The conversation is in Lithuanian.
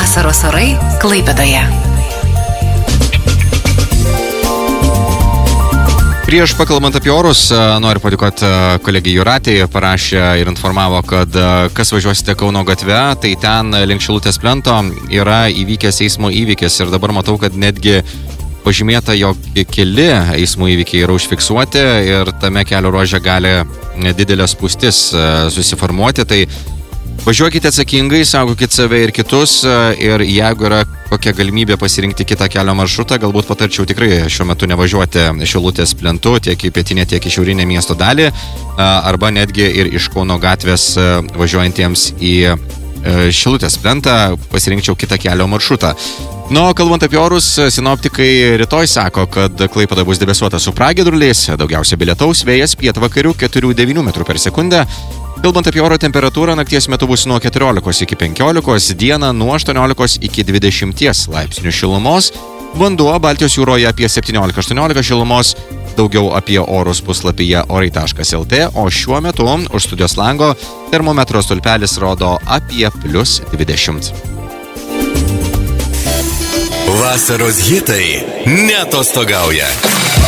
Vasaros orai Klaipėdoje. Prieš pakalbant apie orus, noriu padėkoti kolegijai Jūratei, parašė ir informavo, kad kas važiuosite Kauno gatve, tai ten link Šilutės plento yra įvykęs eismo įvykis ir dabar matau, kad netgi pažymėta, jog keli eismo įvykiai yra užfiksuoti ir tame kelio ruože gali didelė spūstis susiformuoti, tai važiuokite atsakingai, saugokite save ir kitus ir jeigu yra kokia galimybė pasirinkti kitą kelio maršrutą, galbūt patarčiau tikrai šiuo metu nevažiuoti Šilutės plentu tiek į pietinę, tiek į šiaurinę miesto dalį arba netgi ir iš Kauno gatvės važiuojantiems į Šilutės plentą pasirinkčiau kitą kelio maršrutą. Kalbant apie orus, sinoptikai rytoj sako, kad Klaipėda bus debesuota su pragiedruliais, daugiausia be lietaus, vėjas pietvakarių 4-9 metrų per sekundę. Kalbant apie oro temperatūrą, nakties metu bus nuo 14 iki 15, dieną nuo 18 iki 20 laipsnių šilumos, vanduo Baltijos jūroje apie 17-18 šilumos, daugiau apie orus puslapyje orai.lt, o šiuo metu už studijos lango termometro stulpelis rodo apie +20. Vasaros hitai neatostogauja.